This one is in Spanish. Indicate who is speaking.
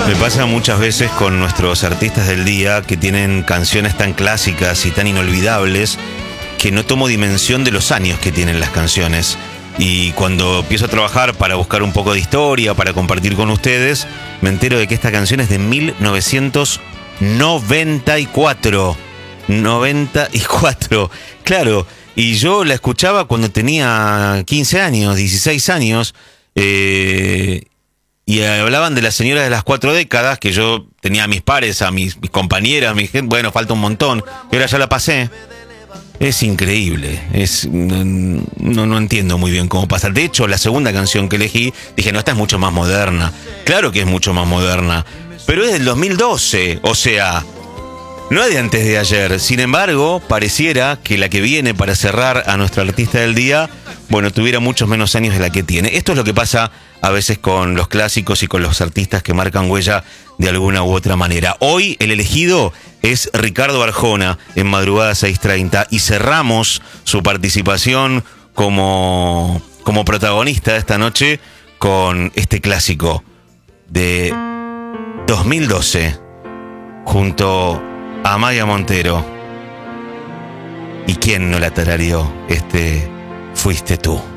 Speaker 1: Me pasa muchas veces con nuestros artistas del día que tienen canciones tan clásicas y tan inolvidables que no tomo dimensión de los años que tienen las canciones. Y cuando empiezo a trabajar para buscar un poco de historia, para compartir con ustedes, me entero de que esta canción es de 1994. 94, claro. Y yo la escuchaba cuando tenía 15 años, 16 años. Y hablaban de las señoras de las 4 décadas, que yo tenía a mis pares, a mis compañeras, mi gente. Bueno, falta un montón. Y ahora ya la pasé. Es increíble. No entiendo muy bien cómo pasa. De hecho, la segunda canción que elegí, dije, no, esta es mucho más moderna. Claro que es mucho más moderna. Pero es del 2012. O sea, no es de antes de ayer. Sin embargo, pareciera que la que viene para cerrar a nuestra artista del día, bueno, tuviera muchos menos años de la que tiene. Esto es lo que pasa a veces con los clásicos y con los artistas que marcan huella de alguna u otra manera. Hoy el elegido es Ricardo Arjona en Madrugada 6:30 y cerramos su participación como protagonista de esta noche con este clásico de 2012 junto a Maya Montero. ¿Y quién no la tarareó? Fuiste tú.